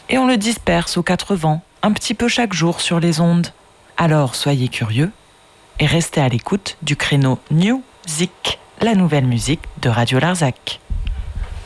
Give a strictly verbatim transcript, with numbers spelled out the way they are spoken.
et on le disperse aux quatre vents, un petit peu chaque jour sur les ondes. Alors soyez curieux et restez à l'écoute du créneau New Zik, la nouvelle musique de Radio Larzac.